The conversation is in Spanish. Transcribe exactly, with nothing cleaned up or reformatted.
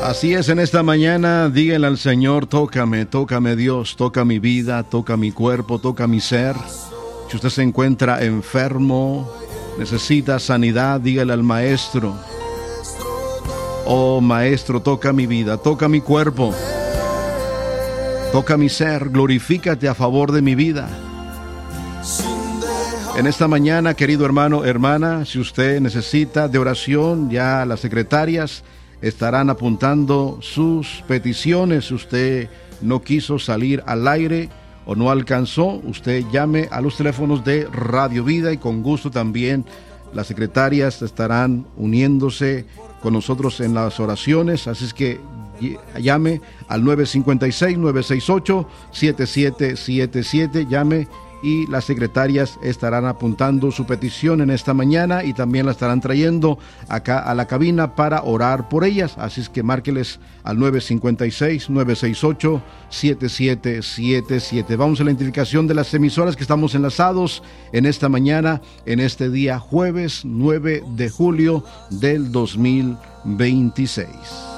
Así es, en esta mañana díganle al Señor: tócame, tócame Dios, toca mi vida, toca mi cuerpo, toca mi ser. Si usted se encuentra enfermo, necesita sanidad, dígale al Maestro: oh Maestro, toca mi vida, toca mi cuerpo, toca mi ser, glorifícate a favor de mi vida. En esta mañana, querido hermano, hermana, si usted necesita de oración, ya las secretarias estarán apuntando sus peticiones. Si usted no quiso salir al aire o no alcanzó, usted llame a los teléfonos de Radio Vida y con gusto también las secretarias estarán uniéndose con nosotros en las oraciones. Así es que llame al nueve cinco seis, nueve seis ocho, siete siete siete siete, llame y las secretarias estarán apuntando su petición en esta mañana y también la estarán trayendo acá a la cabina para orar por ellas. Así es que márqueles al nueve cinco seis, nueve seis ocho, siete siete siete siete. Vamos a la identificación de las emisoras que estamos enlazados en esta mañana, en este día jueves nueve de julio del dos mil veintiséis.